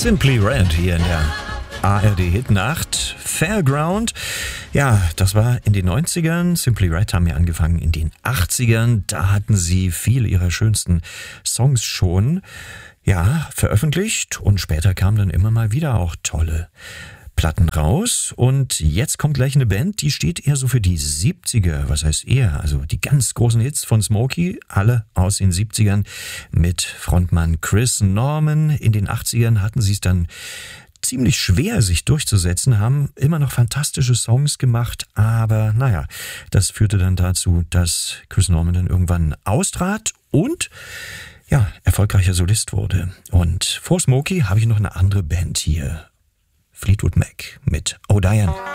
Simply Red hier in der ARD-Hitnacht. Fairground. Ja, das war in den 90ern. Simply Red haben ja angefangen in den 80ern. Da hatten sie viele ihrer schönsten Songs schon, ja, veröffentlicht. Und später kamen dann immer mal wieder auch tolle Platten raus. Und jetzt kommt gleich eine Band, die steht eher so für die 70er. Was heißt eher? Also die ganz großen Hits von Smokey, alle aus den 70ern mit Frontmann Chris Norman. In den 80ern hatten sie es dann ziemlich schwer, sich durchzusetzen, haben immer noch fantastische Songs gemacht, aber naja, das führte dann dazu, dass Chris Norman dann irgendwann austrat und ja, erfolgreicher Solist wurde. Und vor Smokey habe ich noch eine andere Band hier. Fleetwood Mac mit Oh Diane.